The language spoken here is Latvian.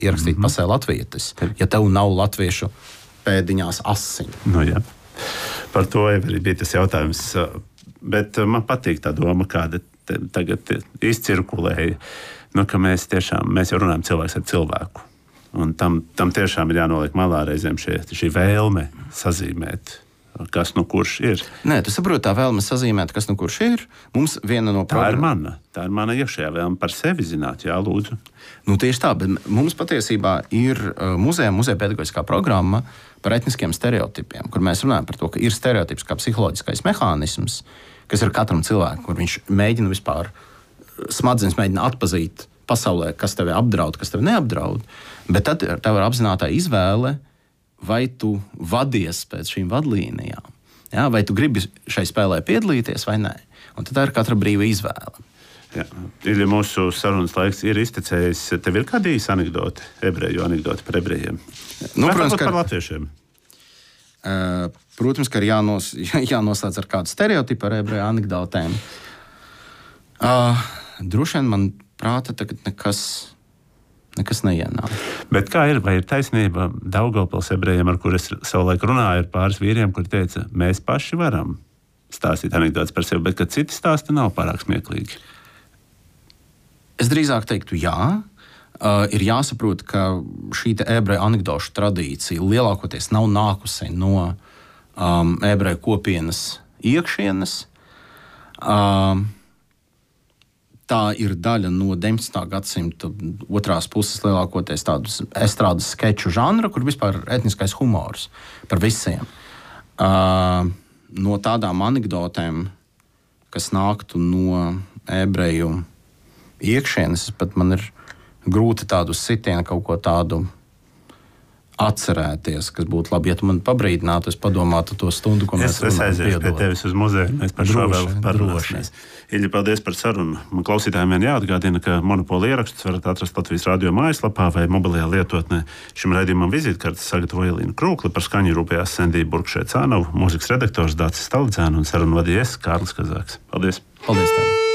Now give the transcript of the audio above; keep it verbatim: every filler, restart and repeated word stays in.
ierakstīt mm-hmm. pasē latvietis, ja tev nav latviešu pēdiņās asiņu. Nu, jā. Par to arī bija tas jautājums. Bet man patīk tā doma, kāda tagad izcirkulēja, nu, ka mēs tiešām, mēs jau runājam cilvēks ar cilvēku. Un tam, tam tiešām ir jānoliek malā reizēm šie, šī vēlme sazīmēt, kas nu kurš ir. Nē, tu saproti, tā vēlme sazīmēt, kas nu kurš ir. Mums viena no tā program... ir mana. Tā ir mana iekšējā vēlme par sevi zināt, jā, lūdzu. Nu, tieši tā, bet mums patiesībā ir uh, muzeja, muzeja pedagoģiskā programma par etniskiem stereotipiem, kur mēs runājam par to, ka ir stereotips kā psiholoģiskais mehānisms, kas ir katram cilvēkam, kur viņš mēģina vispār, smadzenes mēģina atpazīt pasaulē, kas tevi apdraud, kas tevi neapdraud, bet tad tev ir apzinātā izvēle, vai tu vadies pēc šīm vadlīnijām, ja? Vai tu gribi šai spēlē piedalīties vai nē. Un tad tā ir katra brīva izvēle. Jā. Ilja, mūsu sarunas laiks ir iztecējis. Tev ir kāda īsa anekdote, ebreju anekdote par ebrejiem? Nu, vai protams, ka par latviešiem? Uh, protams, ka ir jānos, jānoslēdz ar kādu stereotipu par ebreju anekdotēm. Uh, droši vien man prāta tagad nekas... Nekas neienāk. Bet kā ir? Vai ir taisnība Daugavpils ebrejiem, ar kuriem es savulaik runāju, ir pāris vīriem, kuri teica, mēs paši varam stāstīt anekdotes par sevi, bet ka citi stāsti nav pārāk smieklīgi? Es drīzāk teiktu, jā. Uh, ir jāsaprot, ka šī ebreju anekdošu tradīcija lielākoties nav nākusi no um, ebreju kopienas iekšienes. Um, Tā ir daļa no deviņpadsmitā gadsimta otrās puses lielākoties tādus estrādes skeču žanra, kur vispār ir etniskais humors par visiem. Uh, no tādām anekdotēm, kas nāktu no ebreju iekšienes, pat man ir grūti tādu sitienu kaut ko tādu atcerēties, kas būtu labi. Ja tu man pabrīdinātu, es padomātu to stundu, ko mēs runājam. Es aiziešu pie tevis uz muzeju, mēs par šo vēl parunāsimies. Ilja, paldies par sarunu. Man klausītājiem vien jāatgādina, ka Monopola ierakstus varat atrast Latvijas radio mājaslapā vai mobilajā lietotnē. Šim raidījumam vizītkartes sagatavoja Elīna Krūkli, par skaņu rūpējās Sendija Burkšē-Cānova, mūzikas redaktors Dācis Stalidzēna un sarunu vadījies Kārlis Kazāks. Paldies! Paldies tev!